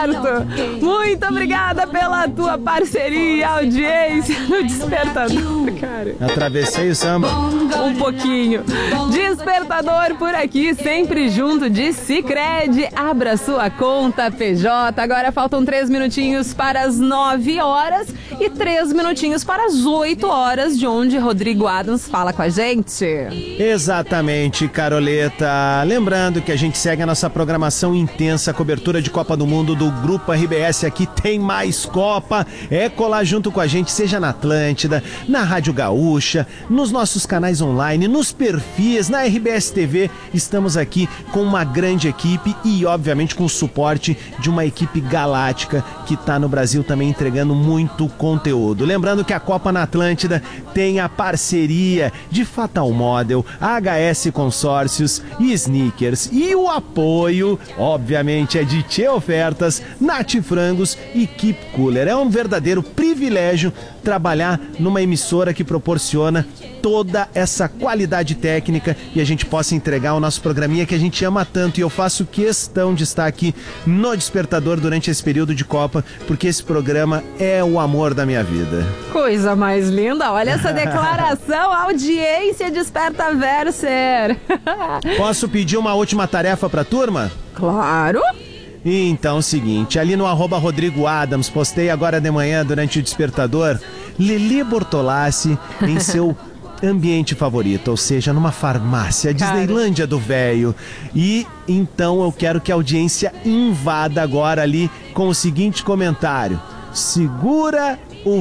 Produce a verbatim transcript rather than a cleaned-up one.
certo. Muito obrigada pela tua parceria e audiência no Despertador, cara. Atravessei o samba. Um pouquinho. Despertador por aqui, sempre junto de Sicredi. Abra sua conta P J. Agora faltam três minutinhos para as nove horas e três minutinhos para as oito horas, de onde Rodrigo Adams fala com a gente. Exatamente, Caroleta. Lembrando que a gente segue a nossa programação intensa, cobertura de Copa do Mundo do Grupo R B S. Aqui tem mais Copa. É colar junto com a gente, seja na Atlântida, na Rádio Gaúcha, nos nossos canais online, nos perfis, na R B S T V. Estamos aqui com uma grande equipe e, obviamente, com o suporte de uma equipe galáctica que está no Brasil também entregando muito conteúdo. Lembrando que a Copa na Atlântida tem a parceria de Fatal Model, H S Consórcios e Sneakers. E o apoio, obviamente, é de Tchê Ofertas, Nati Frangos e Keep Cooler. É um verdadeiro privilégio trabalhar numa emissora que proporciona toda essa qualidade técnica e a gente possa entregar o nosso programinha que a gente ama tanto. E eu faço questão de estar aqui no Despertador durante esse período de Copa, porque esse programa é o amor da minha vida. Coisa mais linda, olha essa declaração, audiência Desperta Verser. Posso pedir uma última tarefa pra turma? Claro. Então, seguinte, ali no arroba Rodrigo Adams, postei agora de manhã durante o Despertador, Lelê Bortolassi em seu ambiente favorito, ou seja, numa farmácia, Disneylândia do Véio. E então eu quero que a audiência invada agora ali com o seguinte comentário: segura